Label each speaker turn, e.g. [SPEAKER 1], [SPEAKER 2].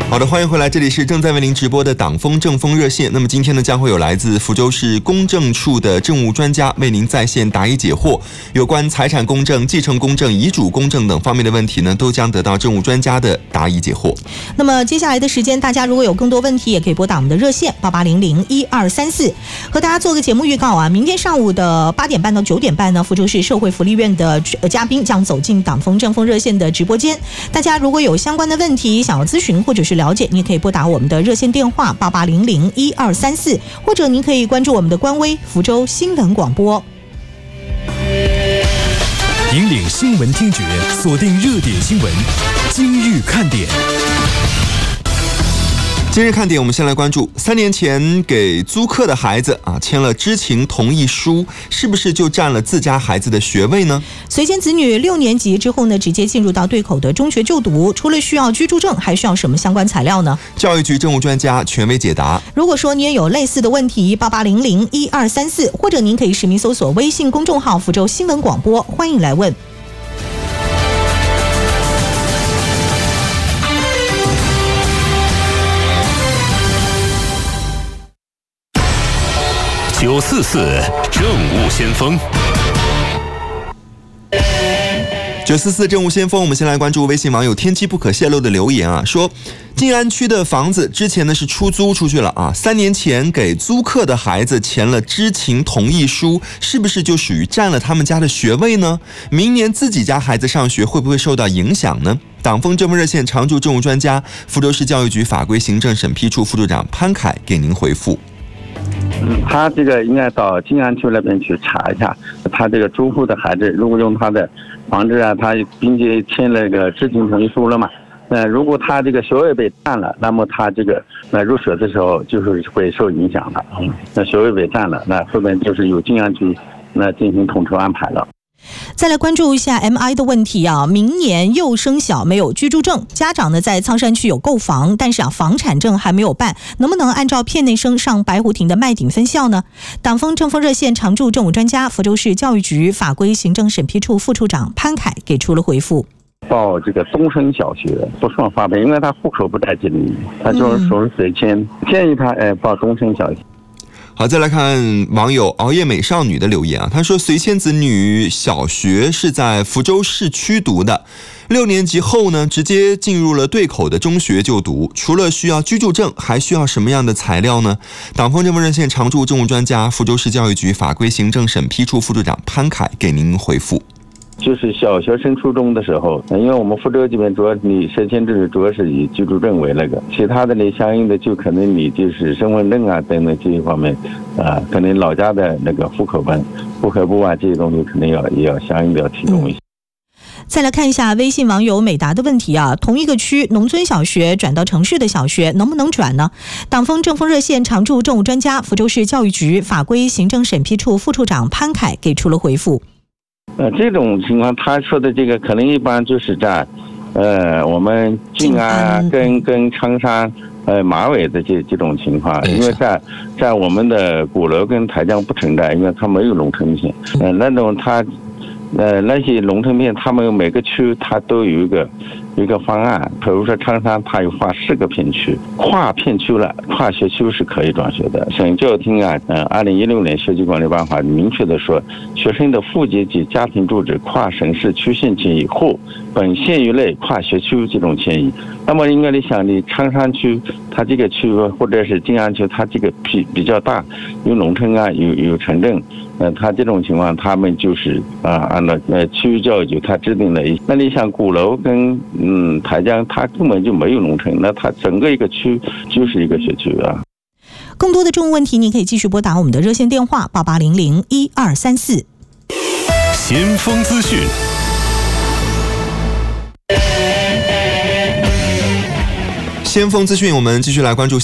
[SPEAKER 1] 好的，欢迎回来，这里是正在为您直播的党风政风热线。那么今天呢，将会有来自福州市公证处的政务专家为您在线答疑解惑。有关财产公证、继承公证、遗嘱公证等方面的问题呢，都将得到政务专家的答疑解惑。
[SPEAKER 2] 那么接下来的时间，大家如果有更多问题，也可以拨打我们的热线88001234，和大家做个节目预告啊。明天上午的8点半到9点半呢，福州市社会福利院的嘉宾将走进党风政风热线的直播间。大家如果有相关的问题想要咨询或者是了解，你可以拨打我们的热线电话88001234，或者您可以关注我们的官微福州新闻广播。
[SPEAKER 3] 引领新闻听觉，锁定热点新闻，今日看点。
[SPEAKER 1] 今日看点，我们先来关注3年前给租客的孩子签了知情同意书，是不是就占了自家孩子的学位呢？
[SPEAKER 2] 随迁子女6年级之后呢，直接进入到对口的中学就读，除了需要居住证，还需要什么相关材料呢？教育局政务专家权威解答。如果说你也有类似的问题，88001234，或者您可以实名搜索微信公众号福州新闻广播，欢迎来问。
[SPEAKER 3] 944政务先锋
[SPEAKER 1] ，944政务先锋，我们先来关注微信网友天机不可泄露的留言说静安区的房子之前呢是出租出去了3年前给租客的孩子签了知情同意书，是不是就属于占了他们家的学位呢？明年自己家孩子上学会不会受到影响呢？党风政风热线常驻政务专家、福州市教育局法规行政审批处副处长潘凯给您回复。
[SPEAKER 4] 他这个应该到静安区那边去查一下，他这个租户的孩子如果用他的房子他并且签了个知情同意书了嘛，如果他这个学位被占了，那么他这个入学的时候就是会受影响的。那学位被占了，那后面就是由静安区进行统筹安排了。
[SPEAKER 2] 再来关注一下 MI 的问题明年幼升小没有居住证，家长呢在苍山区有购房，但是房产证还没有办，能不能按照片内生上白湖亭的麦顶分校呢？党风政风热线常驻政务专家、福州市教育局法规行政审批处副处长潘凯给出了回复。
[SPEAKER 4] 报这个东升小学不算发配，因为他户口不在这里，他就是属于随迁，建议他报东升小学。
[SPEAKER 1] 好，再来看网友熬夜美少女的留言他说随迁子女小学是在福州市区读的，6年级后呢直接进入了对口的中学就读，除了需要居住证，还需要什么样的材料呢？党风政风热线常驻政务专家、福州市教育局法规行政审批处副处长潘凯给您回复。
[SPEAKER 4] 就是小学升初中的时候，因为我们福州这边主要你随迁子女主要是以居住证为其他的呢相应的就可能你就是身份证等等这一方面可能老家的户口本、户口簿这些东西可能也要相应的要提供一些。
[SPEAKER 2] 再来看一下微信网友美达的问题同一个区农村小学转到城市的小学能不能转呢？党风政风热线常驻政务专家、福州市教育局法规行政审批处副处长潘凯给出了回复。
[SPEAKER 4] 这种情况他说的这个可能一般就是在我们静安跟苍山马尾的这种情况，因为在我们的鼓楼跟台江不存在，因为它没有农村片那种那些农村片他们每个区它都有一个方案，比如说苍山它有划4个片区，跨片区了，跨学区是可以转学的。省教育厅2016年学习管理办法明确的说，学生的户籍及家庭住址跨省市区县迁移或本县域内跨学区这种迁移，那么应该你想你苍山区它这个区或者是静安区它这个比较大，有农村有城镇，它这种情况他们就是按照区域教育局它制定了那你想鼓楼跟台江它根本就没有农村，那它整个一个区就是一个学区
[SPEAKER 2] 更多的政务问题你可以继续拨打我们的热线电话88001234。
[SPEAKER 3] 先锋资讯，
[SPEAKER 1] 先锋资讯，我们继续来关注